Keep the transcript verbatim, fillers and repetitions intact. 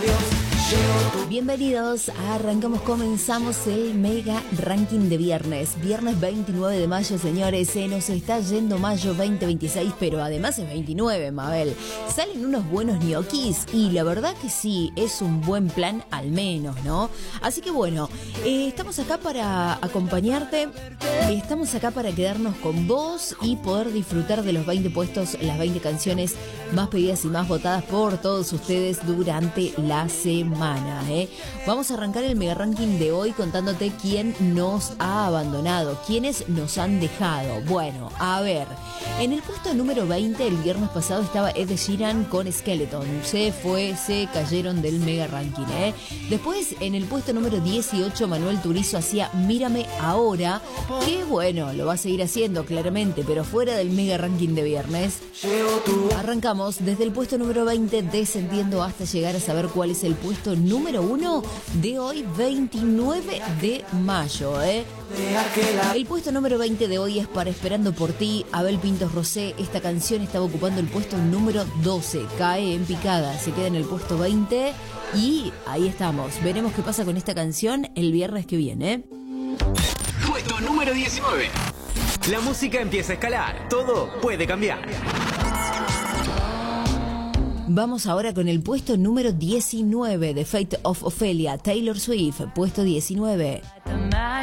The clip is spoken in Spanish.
Bienvenidos a Arrancamos, comenzamos el mega ranking de viernes. Viernes veintinueve de mayo, señores, se nos está yendo mayo veinte veintiséis, pero además es veintinueve, Mabel. Salen unos buenos ñoquis y la verdad que sí, es un buen plan al menos, ¿no? Así que bueno, eh, estamos acá para acompañarte, estamos acá para quedarnos con vos y poder disfrutar de los veinte puestos, las veinte canciones más pedidas y más votadas por todos ustedes durante la semana, ¿eh? Vamos a arrancar el mega ranking de hoy contándote quién nos ha abandonado, quiénes nos han dejado. Bueno, a ver, en el puesto número veinte el viernes pasado estaba Ed Sheeran con Skeleton. Se fue, se cayeron del mega ranking, ¿eh? Después, en el puesto número dieciocho, Manuel Turizo hacía Mírame Ahora, que bueno, lo va a seguir haciendo claramente, pero fuera del mega ranking de viernes. Arrancamos desde el puesto número veinte, descendiendo hasta llegar a saber cuál es el puesto número uno de hoy, veintinueve de mayo, ¿eh? El puesto número veinte de hoy es para Esperando por ti, Abel Pintos Rosé. Esta canción estaba ocupando el puesto número doce, cae en picada, se queda en el puesto veinte y ahí estamos. Veremos qué pasa con esta canción el viernes que viene. Puesto número diecinueve. La música empieza a escalar, todo puede cambiar. Vamos ahora con el puesto número diecinueve de Fate of Ophelia, Taylor Swift, puesto diecinueve.